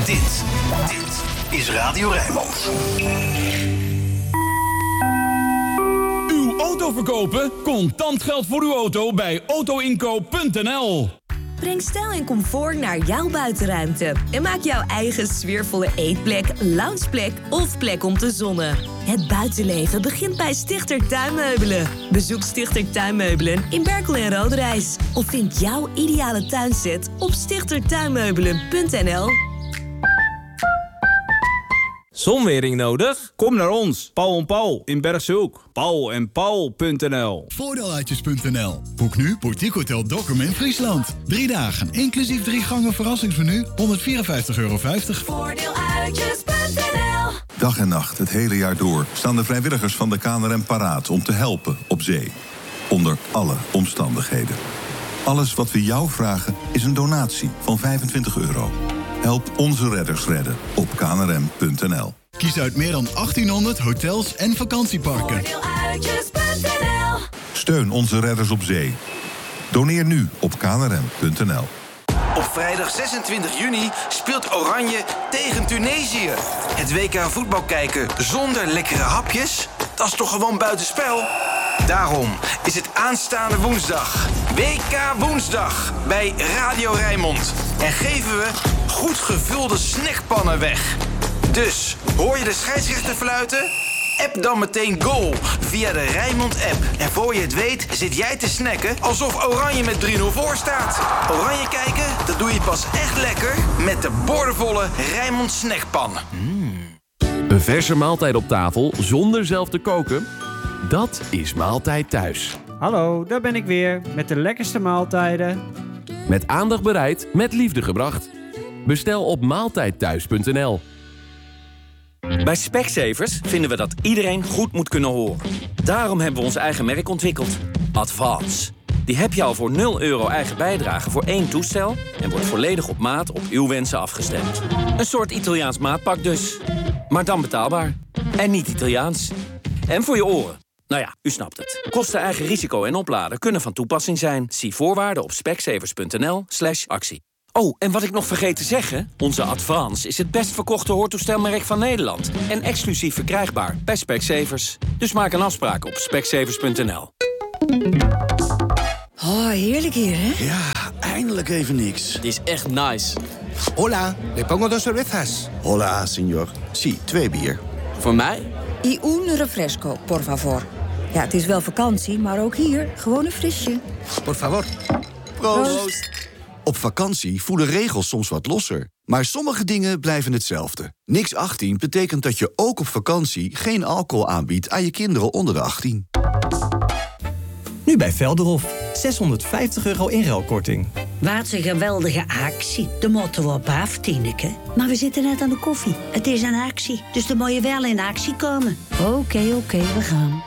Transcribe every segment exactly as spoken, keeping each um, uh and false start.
Dit, dit is Radio Rijnmond. Uw auto verkopen? Contant geld voor uw auto bij autoinkoop punt n l. Breng stijl en comfort naar jouw buitenruimte. En maak jouw eigen sfeervolle eetplek, loungeplek of plek om te zonnen. Het buitenleven begint bij Stichter Tuinmeubelen. Bezoek Stichter Tuinmeubelen in Berkel en Roderijs. Of vind jouw ideale tuinset op stichter tuinmeubelen punt n l. Zonwering nodig? Kom naar ons, Paul en Paul in Bergshoek. paul en paul punt n l. Voordeeluitjes punt n l. Boek nu Boutique Hotel Dokkum in Friesland. Drie dagen, inclusief drie gangen verrassingsmenu, honderdvierenvijftig euro vijftig. Voordeeluitjes punt n l. Dag en nacht, het hele jaar door, staan de vrijwilligers van de K N R M paraat om te helpen op zee. Onder alle omstandigheden. Alles wat we jou vragen is een donatie van vijfentwintig euro. Help onze redders redden op k n r m punt n l. Kies uit meer dan achttienhonderd hotels en vakantieparken. Voordeeluitjes punt n l. Steun onze redders op zee. Doneer nu op k n r m punt n l. Op vrijdag zesentwintig juni speelt Oranje tegen Tunesië. Het W K voetbal kijken zonder lekkere hapjes? Dat is toch gewoon buitenspel? Daarom is het aanstaande woensdag W K Woensdag bij Radio Rijnmond. En geven we goed gevulde snackpannen weg. Dus, hoor je de scheidsrechter fluiten? App dan meteen goal via de Rijnmond-app. En voor je het weet zit jij te snacken alsof Oranje met drie nul voor staat. Oranje kijken, dat doe je pas echt lekker met de boordevolle Rijnmond snackpan. Mm. Een verse maaltijd op tafel zonder zelf te koken? Dat is Maaltijd Thuis. Hallo, daar ben ik weer met de lekkerste maaltijden. Met aandacht bereid, met liefde gebracht. Bestel op maaltijd thuis punt n l. Bij Specsavers vinden we dat iedereen goed moet kunnen horen. Daarom hebben we ons eigen merk ontwikkeld. Advance. Die heb je al voor nul euro eigen bijdrage voor één toestel en wordt volledig op maat op uw wensen afgestemd. Een soort Italiaans maatpak dus. Maar dan betaalbaar. En niet Italiaans. En voor je oren. Nou ja, u snapt het. Kosten, eigen risico en opladen kunnen van toepassing zijn. Zie voorwaarden op specsavers punt n l slash actie. Oh, en wat ik nog vergeet te zeggen. Onze Advance is het best verkochte hoortoestelmerk van Nederland. En exclusief verkrijgbaar bij Specsavers. Dus maak een afspraak op specsavers punt n l. Oh, heerlijk hier, hè? Ja, eindelijk even niks. Het is echt nice. Hola, le pongo dos cervezas. Hola, señor. Sí, twee bier. Voor mij? Y un refresco, por favor. Ja, het is wel vakantie, maar ook hier gewoon een frisje. Por favor. Proost. Proost. Op vakantie voelen regels soms wat losser. Maar sommige dingen blijven hetzelfde. Niks achttien betekent dat je ook op vakantie geen alcohol aanbiedt aan je kinderen onder de achttien. Nu bij Velderhof. zeshonderdvijftig euro inruilkorting. Wat een geweldige actie. De moeten we op af, Tineke. Maar we zitten net aan de koffie. Het is een actie, dus dan moet je wel in actie komen. Oké, okay, oké, okay, we gaan.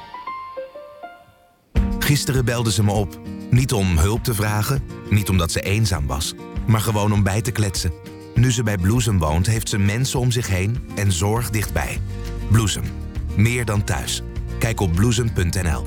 Gisteren belde ze me op. Niet om hulp te vragen, niet omdat ze eenzaam was, maar gewoon om bij te kletsen. Nu ze bij Bloesem woont, heeft ze mensen om zich heen en zorg dichtbij. Bloesem. Meer dan thuis. Kijk op bloesem punt n l.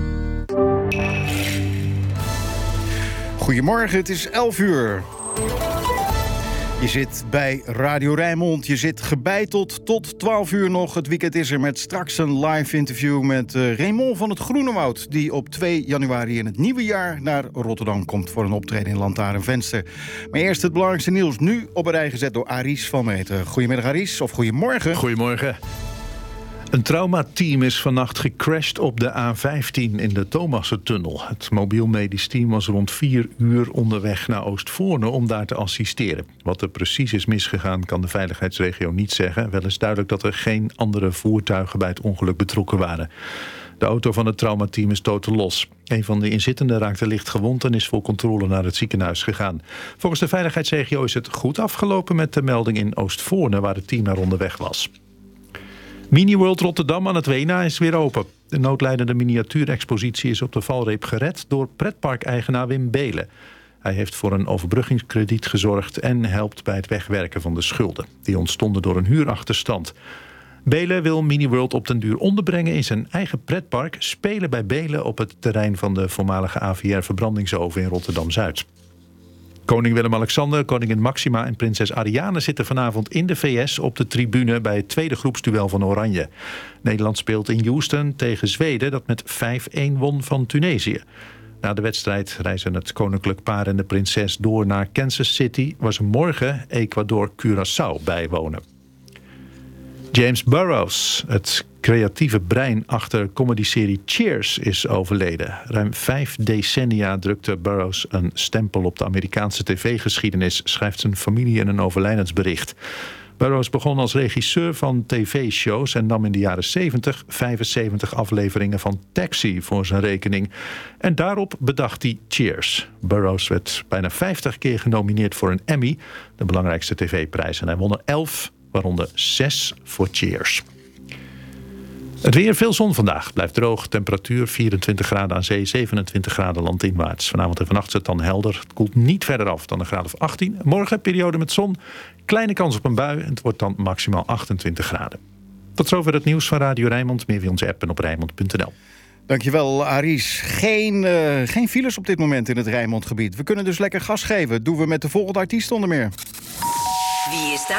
Goedemorgen, het is elf uur. Je zit bij Radio Rijnmond, je zit gebeiteld tot twaalf uur nog. Het weekend is er met straks een live interview met uh, Raymond van het Groenewoud, die op twee januari in het nieuwe jaar naar Rotterdam komt voor een optreden in Lantaarnvenster. Maar eerst het belangrijkste nieuws, nu op een rij gezet door Aries van Meteren. Goedemiddag Aries, of goedemorgen. Goedemorgen. Een traumateam is vannacht gecrashed op de A vijftien in de Thomassentunnel. Het mobiel medisch team was rond vier uur onderweg naar Oostvoorne om daar te assisteren. Wat er precies is misgegaan kan de veiligheidsregio niet zeggen. Wel is duidelijk dat er geen andere voertuigen bij het ongeluk betrokken waren. De auto van het traumateam is totaal los. Een van de inzittenden raakte licht gewond en is voor controle naar het ziekenhuis gegaan. Volgens de veiligheidsregio is het goed afgelopen met de melding in Oostvoorne, waar het team naar onderweg was. Miniworld Rotterdam aan het Wena is weer open. De noodlijdende miniatuurexpositie is op de valreep gered door pretparkeigenaar Wim Belen. Hij heeft voor een overbruggingskrediet gezorgd en helpt bij het wegwerken van de schulden. Die ontstonden door een huurachterstand. Belen wil Miniworld op den duur onderbrengen in zijn eigen pretpark Spelen bij Belen op het terrein van de voormalige A V R-verbrandingsoven in Rotterdam-Zuid. Koning Willem-Alexander, koningin Maxima en prinses Ariane zitten vanavond in de V S op de tribune bij het tweede groepsduel van Oranje. Nederland speelt in Houston tegen Zweden dat met vijf-een won van Tunesië. Na de wedstrijd reizen het koninklijk paar en de prinses door naar Kansas City, waar ze morgen Ecuador Curaçao bijwonen. James Burrows, het creatieve brein achter comedyserie Cheers, is overleden. Ruim vijf decennia drukte Burrows een stempel op de Amerikaanse tv-geschiedenis, schrijft zijn familie in een overlijdensbericht. Burrows begon als regisseur van tv-shows en nam in de jaren zeventig vijfenzeventig afleveringen van Taxi voor zijn rekening. En daarop bedacht hij Cheers. Burrows werd bijna vijftig keer genomineerd voor een Emmy, de belangrijkste tv-prijs. En hij won er elf, waaronder zes voor Cheers. Het weer, veel zon vandaag. Blijft droog. Temperatuur vierentwintig graden aan zee, zevenentwintig graden landinwaarts. Vanavond en vannacht is het dan helder. Het koelt niet verder af dan een graad of achttien. Morgen periode met zon. Kleine kans op een bui. En het wordt dan maximaal achtentwintig graden. Tot zover het nieuws van Radio Rijnmond. Meer via onze app en op Rijnmond punt n l. Dankjewel, Aries. Geen, uh, geen files op dit moment in het Rijnmondgebied. We kunnen dus lekker gas geven. Doen we met de volgende artiest onder meer. Wie is daar?